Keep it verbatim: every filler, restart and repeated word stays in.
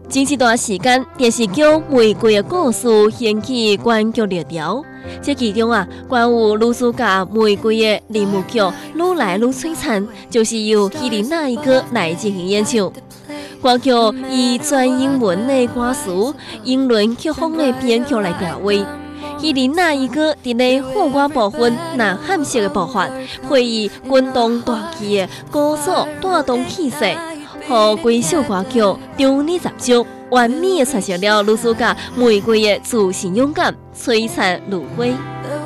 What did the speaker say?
前一段时间，电视剧《玫瑰的故事》掀起观剧热潮。这其中啊，关于女主角玫瑰的铃木剧愈来愈璀璨，就是由希林娜一哥来进行演唱。歌曲以全英文的歌词、英伦曲风的编曲来定位。希林娜一哥伫咧副歌部分呐喊式的部分，配以滚动大气的鼓手带动气势，互规首歌曲张力十足，完美的诠释了女主角玫瑰的自信勇敢、璀璨如辉。